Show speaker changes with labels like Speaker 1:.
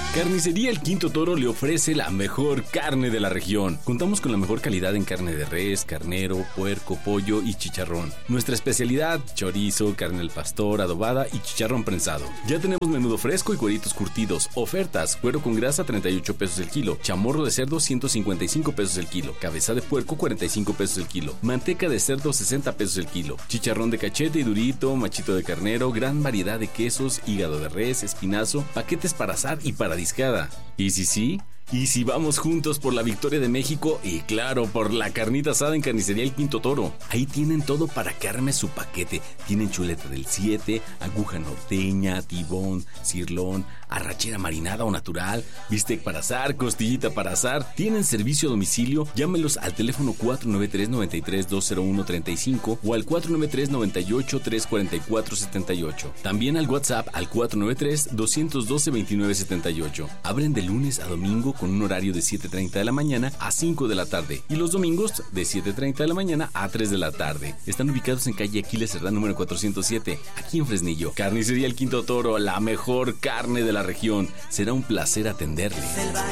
Speaker 1: Carnicería El Quinto Toro le ofrece la mejor carne de la región. Contamos con la mejor calidad en carne de res, carnero, puerco, pollo y chicharrón. Nuestra especialidad, chorizo, carne al pastor, adobada y chicharrón prensado. Ya tenemos menudo fresco y cueritos curtidos. Ofertas: cuero con grasa 38 pesos el kilo, chamorro de cerdo 155 pesos el kilo, cabeza de puerco 45 pesos el kilo, manteca de cerdo 60 pesos el kilo, chicharrón de cachete y durito, machito de carnero, gran variedad de quesos, hígado de res, espinazo, paquetes para asar y para discada. ¿Y si vamos juntos por la victoria de México y claro, por la carnita asada en Carnicería El Quinto Toro? Ahí tienen todo para que arme su paquete. Tienen chuleta del 7, aguja norteña, tibón, cirlón, arrachera marinada o natural, bistec para asar, costillita para asar. Tienen servicio a domicilio. Llámelos al teléfono 493-93-201-35 o al 493-98-344-78. También al WhatsApp al 493-212-2978. Abren de lunes a domingo con un horario de 7:30 de la mañana a 5 de la tarde y los domingos de 7:30 de la mañana a 3 de la tarde. Están ubicados en calle Aquiles Cerdán número 407, aquí en Fresnillo. Carnicería El Quinto Toro, la mejor carne de la región. Será un placer atenderle.